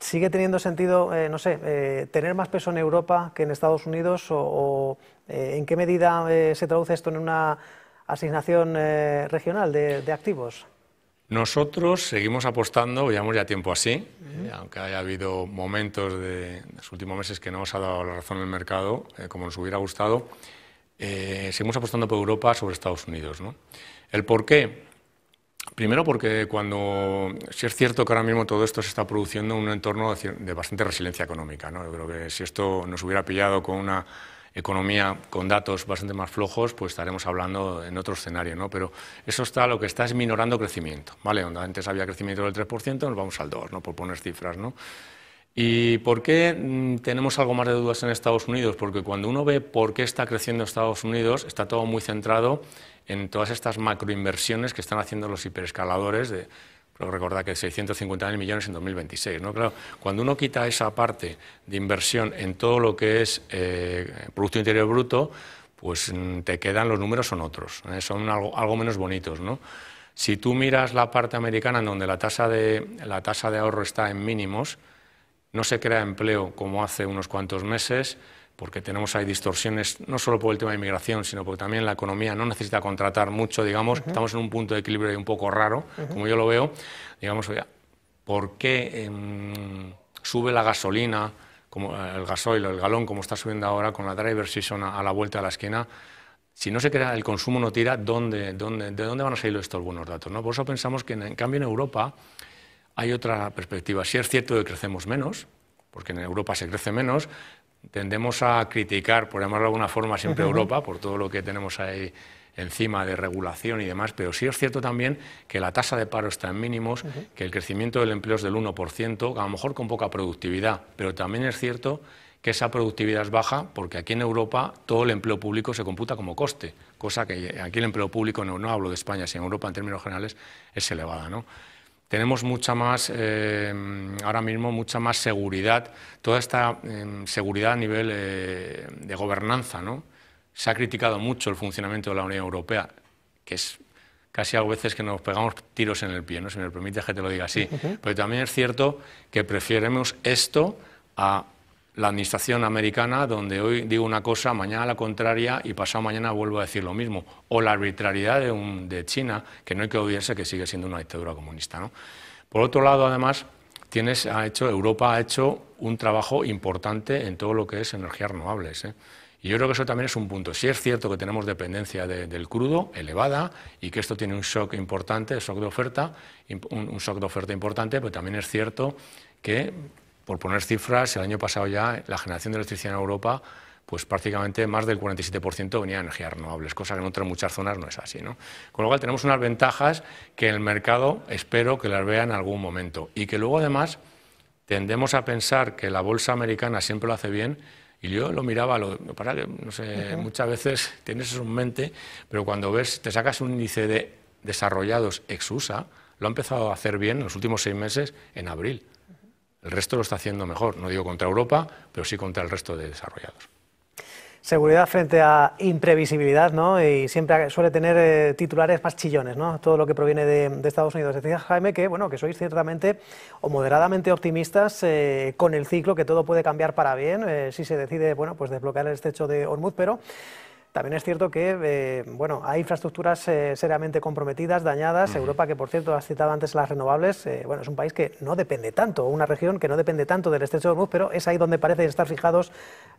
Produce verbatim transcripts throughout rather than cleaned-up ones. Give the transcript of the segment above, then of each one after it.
¿sigue teniendo sentido, eh, no sé, eh, tener más peso en Europa que en Estados Unidos? ¿O, o eh, en qué medida eh, se traduce esto en una asignación eh, regional de, de activos? Nosotros seguimos apostando, llevamos ya tiempo así, uh-huh. eh, aunque haya habido momentos de, de los últimos meses que no nos ha dado la razón en el mercado, eh, como nos hubiera gustado, eh, seguimos apostando por Europa sobre Estados Unidos, ¿no? ¿El por qué? Primero porque cuando, si es cierto que ahora mismo todo esto se está produciendo en un entorno de, de bastante resiliencia económica, ¿no? Yo creo que si esto nos hubiera pillado con una economía con datos bastante más flojos, pues estaremos hablando en otro escenario, ¿no? Pero eso está, lo que está es minorando crecimiento, ¿vale? Donde antes había crecimiento del tres por ciento, nos vamos al dos por ciento, ¿no? Por poner cifras, ¿no? ¿Y por qué mm, tenemos algo más de dudas en Estados Unidos? Porque cuando uno ve por qué está creciendo Estados Unidos, está todo muy centrado en todas estas macroinversiones que están haciendo los hiperescaladores de... Pero recordad que seiscientos cincuenta mil millones en dos mil veintiséis, ¿no? Claro, cuando uno quita esa parte de inversión en todo lo que es eh, Producto Interior Bruto, pues te quedan, los números son otros, ¿eh? Son algo, algo menos bonitos, ¿no? Si tú miras la parte americana, en donde la tasa de, la tasa de ahorro está en mínimos, no se crea empleo como hace unos cuantos meses, porque tenemos ahí distorsiones, no solo por el tema de inmigración, sino porque también la economía no necesita contratar mucho, digamos, uh-huh. Estamos en un punto de equilibrio un poco raro, uh-huh. Como yo lo veo, digamos, oye, ¿por qué eh, sube la gasolina, como el gasoil, el galón, como está subiendo ahora, con la driver season a, a la vuelta de la esquina? Si no se crea, el consumo no tira, ¿dónde, dónde, ¿de dónde van a salir estos buenos datos, ¿no? Por eso pensamos que, en, en cambio, en Europa hay otra perspectiva. Sí es cierto que crecemos menos, porque en Europa se crece menos. Tendemos a criticar, por llamarlo de alguna forma, siempre uh-huh. Europa, por todo lo que tenemos ahí encima de regulación y demás, pero sí es cierto también que la tasa de paro está en mínimos, uh-huh. que el crecimiento del empleo es del uno por ciento, a lo mejor con poca productividad, pero también es cierto que esa productividad es baja porque aquí en Europa todo el empleo público se computa como coste, cosa que aquí el empleo público, no, no hablo de España, sino en Europa en términos generales, es elevada, ¿no? Tenemos mucha más, eh, ahora mismo, mucha más seguridad, toda esta eh, seguridad a nivel eh, de gobernanza, ¿no? Se ha criticado mucho el funcionamiento de la Unión Europea, que es casi a veces que nos pegamos tiros en el pie, ¿no? Si me permite que te lo diga así. Uh-huh. Pero también es cierto que preferimos esto a la administración americana, donde hoy digo una cosa, mañana la contraria y pasado mañana vuelvo a decir lo mismo, o la arbitrariedad de, un, de China, que no hay que olvidarse que sigue siendo una dictadura comunista, ¿no? Por otro lado, además, tienes, ha hecho, Europa ha hecho un trabajo importante en todo lo que es energías renovables, ¿eh? Y yo creo que eso también es un punto. Sí es cierto que tenemos dependencia de, del crudo elevada y que esto tiene un shock importante, shock de oferta, un, un shock de oferta importante, pero también es cierto que, por poner cifras, el año pasado ya la generación de electricidad en Europa, pues prácticamente más del cuarenta y siete por ciento venía de energías renovables, cosa que en otras muchas zonas no es así, ¿no? Con lo cual tenemos unas ventajas que el mercado espero que las vea en algún momento y que luego además tendemos a pensar que la bolsa americana siempre lo hace bien y yo lo miraba, lo, para que, no sé, uh-huh. Muchas veces tienes eso en mente, pero cuando ves, te sacas un índice de desarrollados ex-U S A, lo ha empezado a hacer bien en los últimos seis meses en abril. El resto lo está haciendo mejor, no digo contra Europa, pero sí contra el resto de desarrollados. Seguridad frente a imprevisibilidad, ¿no? Y siempre suele tener eh, titulares más chillones, ¿no? Todo lo que proviene de, de Estados Unidos. Decía Jaime que, bueno, que sois ciertamente o moderadamente optimistas eh, con el ciclo, que todo puede cambiar para bien eh, si se decide, bueno, pues desbloquear el estrecho de Hormuz, pero también es cierto que, eh, bueno, hay infraestructuras eh, seriamente comprometidas, dañadas. Uh-huh. Europa, que por cierto has citado antes las renovables, eh, bueno, es un país que no depende tanto, una región que no depende tanto del estrecho de Hormuz, pero es ahí donde parecen estar fijados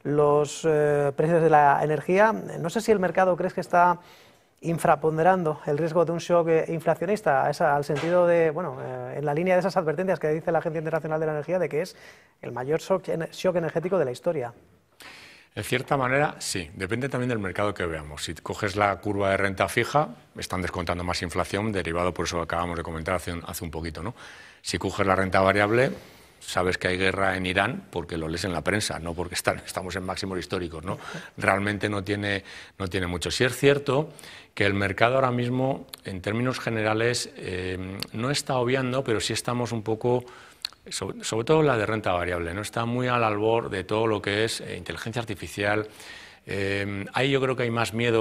los eh, precios de la energía. No sé si el mercado crees que está infraponderando el riesgo de un shock inflacionista, esa, al sentido de, bueno, eh, en la línea de esas advertencias que dice la Agencia Internacional de la Energía de que es el mayor shock, shock energético de la historia. En cierta manera, sí. Depende también del mercado que veamos. Si coges la curva de renta fija, están descontando más inflación, derivado por eso que acabamos de comentar hace un, hace un poquito, ¿no? Si coges la renta variable, sabes que hay guerra en Irán porque lo lees en la prensa, no porque están, estamos en máximos históricos, ¿no? Realmente no tiene, no tiene mucho. Sí es cierto que el mercado ahora mismo, en términos generales, eh, no está obviando, pero sí estamos un poco... Sobre, sobre todo la de renta variable, ¿no? Está muy al albor de todo lo que es eh, inteligencia artificial. Eh, ahí yo creo que hay más miedo